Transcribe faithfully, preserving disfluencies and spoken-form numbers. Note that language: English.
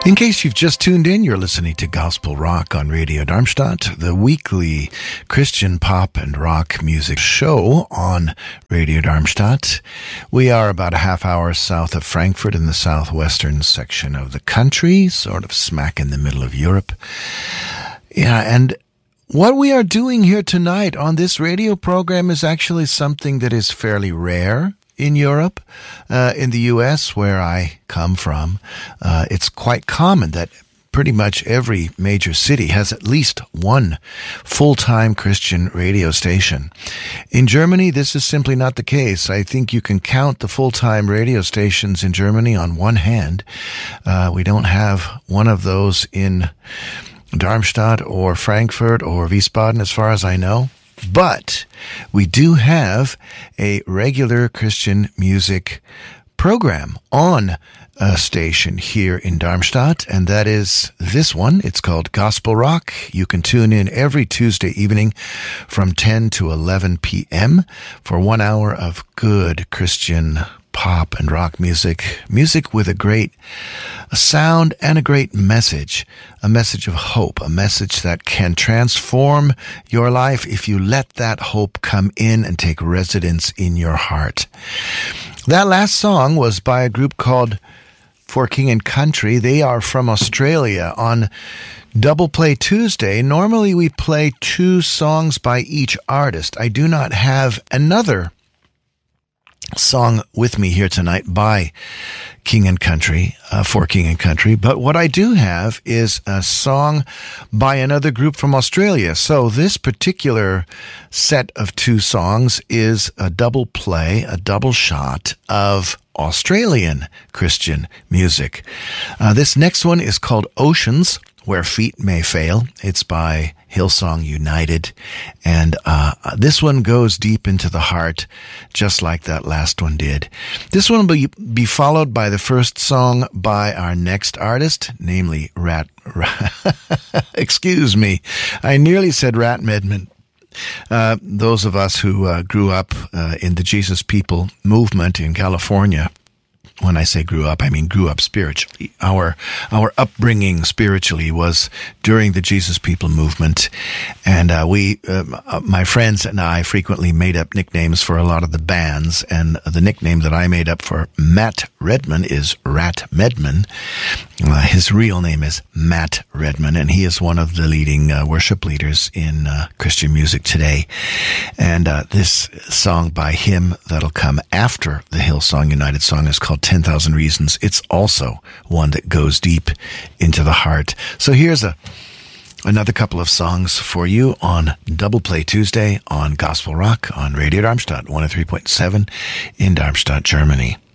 In case you've just tuned in, you're listening to Gospel Rock on Radio Darmstadt, the weekly Christian pop and rock music show on Radio Darmstadt. We are about a half hour south of Frankfurt in the southwestern section of the country, sort of smack in the middle of Europe. Yeah, and what we are doing here tonight on this radio program is actually something that is fairly rare in Europe. Uh, in the U S, where I come from, uh, it's quite common that pretty much every major city has at least one full-time Christian radio station. In Germany, this is simply not the case. I think you can count the full-time radio stations in Germany on one hand. Uh, we don't have one of those in Darmstadt or Frankfurt or Wiesbaden, as far as I know. But we do have a regular Christian music program on a station here in Darmstadt, and that is this one. It's called Gospel Rock. You can tune in every Tuesday evening from ten to eleven p.m. for one hour of good Christian pop and rock music, music with a great sound and a great message, a message of hope, a message that can transform your life if you let that hope come in and take residence in your heart. That last song was by a group called For King and Country. They are from Australia. On Double Play Tuesday, normally we play two songs by each artist. I do not have another song with me here tonight by King and Country, uh, for King and Country, but what I do have is a song by another group from Australia. So this particular set of two songs is a double play, a double shot of Australian Christian music. Uh, this next one is called Oceans, Where Feet May Fail. It's by Hillsong United, and uh this one goes deep into the heart, just like that last one did. This one will be, be followed by the first song by our next artist, namely Rat... Rat excuse me, I nearly said Rat Medman. Uh, those of us who uh, grew up uh, in the Jesus People movement in California. When I say grew up, I mean grew up spiritually. Our our upbringing spiritually was during the Jesus People movement, and uh, we, uh, my friends and I, frequently made up nicknames for a lot of the bands. And the nickname that I made up for Matt Redman is Rat Medman. Uh, his real name is Matt Redman, and he is one of the leading uh, worship leaders in uh, Christian music today. And uh, this song by him that'll come after the Hillsong United song is called ten thousand Reasons. It's also one that goes deep into the heart. So here's a another couple of songs for you on Double Play Tuesday on Gospel Rock on Radio Darmstadt one oh three point seven in Darmstadt, Germany.